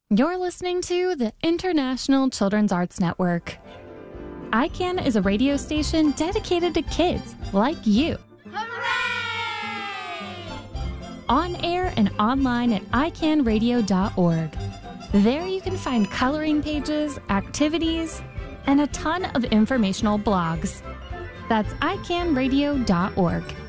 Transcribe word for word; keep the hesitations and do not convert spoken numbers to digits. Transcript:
You're listening to the International Children's Arts Network. I CAN is a radio station dedicated to kids like you. Hooray! On air and online at i can radio dot org. There you can find coloring pages, activities, and a ton of informational blogs. That's i can radio dot org.